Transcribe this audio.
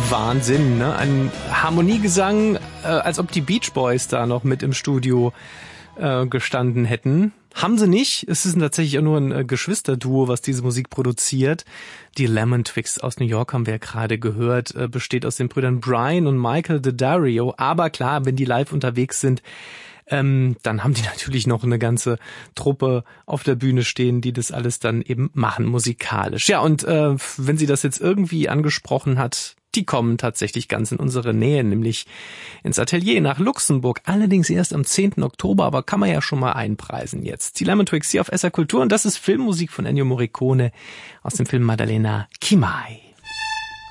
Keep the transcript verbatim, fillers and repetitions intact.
Wahnsinn, ne? Ein Harmoniegesang, äh, als ob die Beach Boys da noch mit im Studio äh, gestanden hätten. Haben sie nicht. Es ist tatsächlich auch nur ein äh, Geschwisterduo, was diese Musik produziert. Die Lemon Twigs aus New York haben wir ja gerade gehört, äh, besteht aus den Brüdern Brian und Michael Daddario. Aber klar, wenn die live unterwegs sind, Ähm, dann haben die natürlich noch eine ganze Truppe auf der Bühne stehen, die das alles dann eben machen musikalisch. Ja, und äh, wenn sie das jetzt irgendwie angesprochen hat, die kommen tatsächlich ganz in unsere Nähe, nämlich ins Atelier nach Luxemburg. Allerdings erst am zehnten Oktober, aber kann man ja schon mal einpreisen jetzt. Die Lemon Twigs hier auf S R Kultur und das ist Filmmusik von Ennio Morricone aus dem Film Maddalena Chi mai.